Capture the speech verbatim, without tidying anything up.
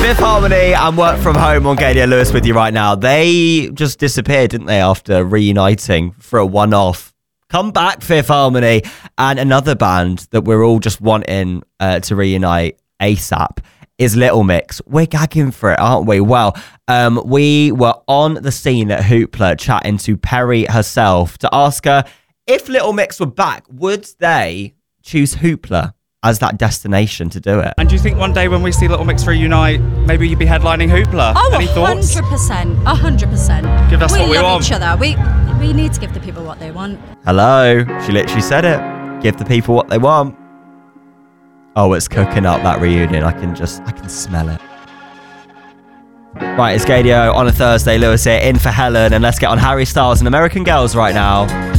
Fifth Harmony and Work From Home on Gadio Lewis with you right now. They just disappeared, didn't they, after reuniting for a one-off. Come back, Fifth Harmony. And another band that we're all just wanting uh, to reunite ASAP is Little Mix. We're gagging for it, aren't we? Well, um, we were on the scene at Hoopla chatting to Perry herself to ask her if Little Mix were back, would they choose Hoopla as that destination to do it? And do you think one day when we see Little Mix reunite, maybe you'd be headlining Hoopla? Oh, Any thoughts? one hundred percent. one hundred percent. Give us we what we love want. each other. We, we need to give the people what they want. Hello. She literally said it. Give the people what they want. Oh, it's cooking up, that reunion. I can just, I can smell it. Right, it's Gadio on a Thursday. Lewis here, in for Helen. And let's get on Harry Styles and American Girls right now.